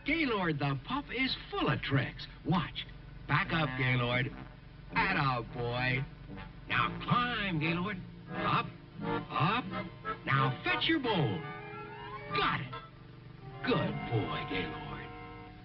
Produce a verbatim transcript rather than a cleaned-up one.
Gaylord the pup is full of tricks. Watch. Back up, Gaylord. Atta boy. Now climb, Gaylord. Up, up. Now fetch your bone. Got it. Good boy, Gaylord.